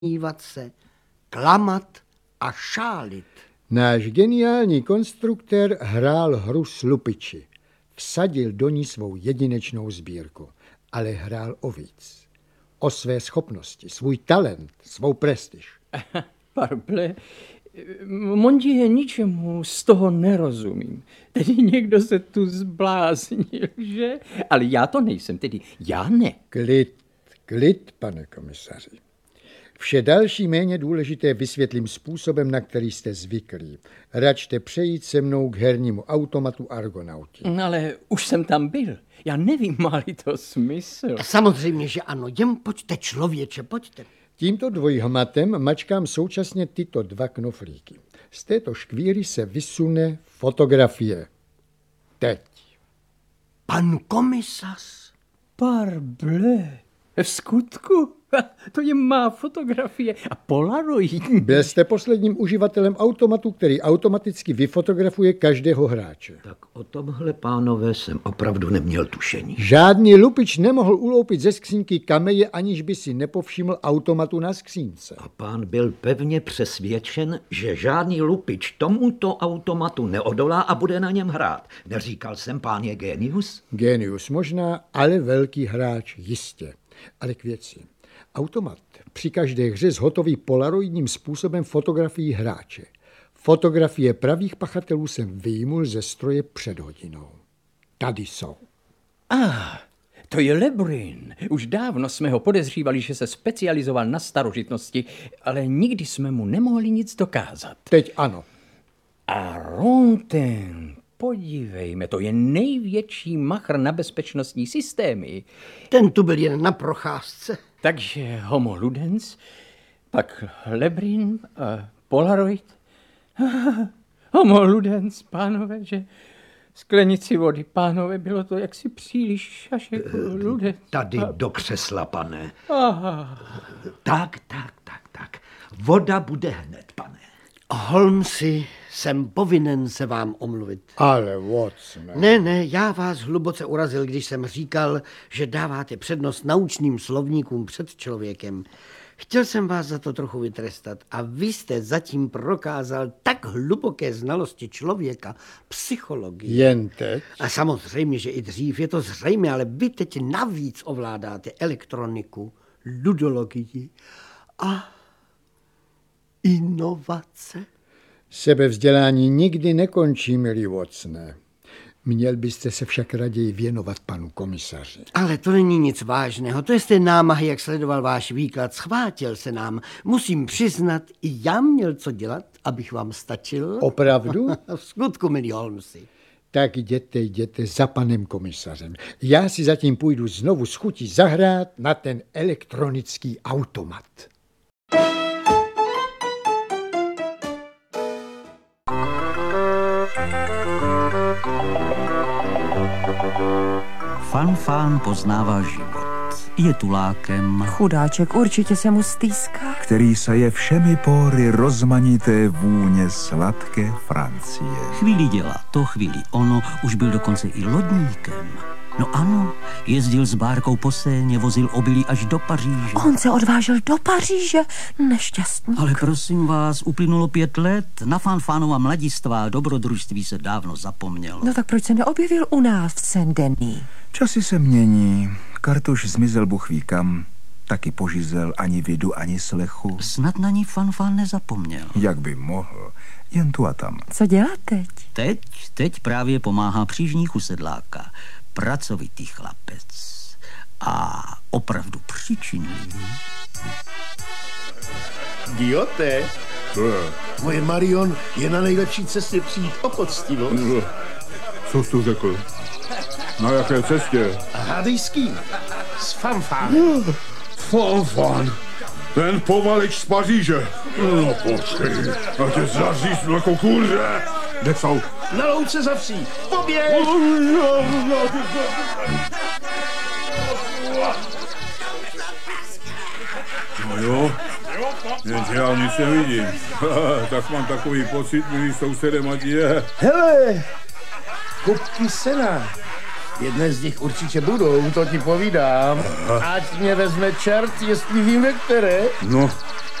dívat se, klamat a šálit. Náš geniální konstruktér hrál hru s lupiči. Vsadil do ní svou jedinečnou sbírku, ale hrál o víc. O své schopnosti, svůj talent, svou prestiž. Parble, Mondie, ničemu z toho nerozumím. Tedy někdo se tu zbláznil, že? Ale já to nejsem, tedy já ne. Klid, pane komisaři. Vše další méně důležité vysvětlím způsobem, na který jste zvyklí. Račte přejít se mnou k hernímu automatu Argonauti. Ale už jsem tam byl. Já nevím, má-li to smysl. Samozřejmě, že ano. Jen pojďte, člověče, pojďte. Tímto dvojhmatem mačkám současně tyto dva knoflíky. Z této škvíry se vysune fotografie. Teď. Pan komisař. Parble, v skutku? To je má fotografie a polaroidní. Byl jste posledním uživatelem automatu, který automaticky vyfotografuje každého hráče. Tak o tomhle, pánové, jsem opravdu neměl tušení. Žádný lupič nemohl uloupit ze skřínky kameje, aniž by si nepovšiml automatu na skřínce. A pán byl pevně přesvědčen, že žádný lupič tomuto automatu neodolá a bude na něm hrát. Neříkal jsem, pán je génius? Génius možná, ale velký hráč jistě. Ale k věci. Automat při každé hře zhotoví polaroidním způsobem fotografii hráče. Fotografie pravých pachatelů jsem vyjmul ze stroje před hodinou. Tady jsou. To je Lebrin. Už dávno jsme ho podezřívali, že se specializoval na starožitnosti, ale nikdy jsme mu nemohli nic dokázat. Teď ano. A Ronten, podívejme, to je největší machr na bezpečnostní systémy. Ten tu byl jen na procházce. Takže Homo Ludens, pak Lebrin, Polaroid. Homo Ludens, pánové, že sklenici vody, pánové, bylo to jaksi příliš šašek Ludens. Tady do křesla, pane. Aha. Tak. Voda bude hned, pane. Holmesi, jsem povinen se vám omluvit. Ale Watson. Ne, já vás hluboce urazil, když jsem říkal, že dáváte přednost naučným slovníkům před člověkem. Chtěl jsem vás za to trochu vytrestat a vy jste zatím prokázal tak hluboké znalosti člověka, psychologii. Jen teď? A samozřejmě, že i dřív je to zřejmé, ale vy teď navíc ovládáte elektroniku, ludologii a inovace. Sebevzdělání nikdy nekončí, milý Watsone. Měl byste se však raději věnovat panu komisaři. Ale to není nic vážného, to je z té námahy, jak sledoval váš výklad, schvátil se nám. Musím přiznat, i já měl co dělat, abych vám stačil. Opravdu? V skutku, milí Holmesi. Tak jděte za panem komisařem. Já si zatím půjdu znovu s chutí zahrát na ten elektronický automat. Fanfán poznává život. Je tulákem. Chudáček, určitě se mu stýská. Který saje všemi pory rozmanité vůně sladké Francie. Chvíli dělá to, chvíli ono, už byl dokonce i lodníkem. No ano, jezdil s bárkou po Séně, vozil obilí až do Paříže. On se odvážel do Paříže, nešťastník. Ale prosím vás, uplynulo 5 let, na Fanfánova mladistvá dobrodružství se dávno zapomnělo. No tak proč se neobjevil u nás v Saint-Denis? Časy se mění, Kartuš zmizel Bůh ví kam, taky požizel ani vidu, ani slechu. Snad na ní Fanfán nezapomněl. Jak by mohl, jen tu a tam. Co dělá teď? Teď právě pomáhá přížníku sedláka. Pracovitý chlapec a opravdu přičinlivý. Giote, moje Marion je na nejlepší cestě přijít o poctivost. Co jsi tu řekl? Na jaké cestě? A hádej s kým? S Fanfánem. Fanfán, ten povaleč z Paříže. No počkej, já tě zaříznu jako kuře. Kde jsou? Na louce za vsí. Poběž! No jo, jenže já nic nevidím. Tak mám takový pocit, milý sousedem, ať je. Hele, kupky sena. Jedné z nich určitě budou, to ti povídám. Ať mě vezme čert, jestli vím, ve které. No,